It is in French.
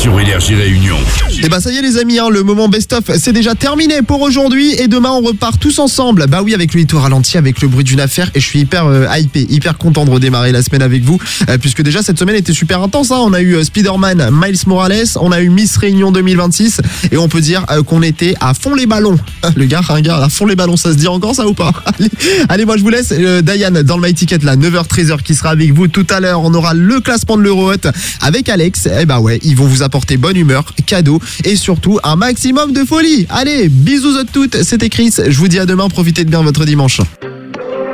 sur Énergie Réunion. Et bah ça y est les amis, le moment best-of c'est déjà terminé pour aujourd'hui et demain on repart tous ensemble. Bah oui, avec le hit au ralenti, avec le bruit d'une affaire et je suis hyper hypé, hyper content de redémarrer la semaine avec vous puisque déjà cette semaine était super intense. On a eu Spider-Man, Miles Morales, on a eu Miss Réunion 2026 et on peut dire qu'on était à fond les ballons. Le gars ringard, à fond les ballons, ça se dit encore ça ou pas? Allez, moi je vous laisse. Diane dans le My Ticket là, 9h-13h qui sera avec vous tout à l'heure. On aura le classement de l'Euro Hot avec Alex. Et bah ouais, ils vont vous apporter bonne humeur, cadeaux et surtout un maximum de folie. Allez, bisous à toutes, c'était Chris. Je vous dis à demain, profitez de bien votre dimanche.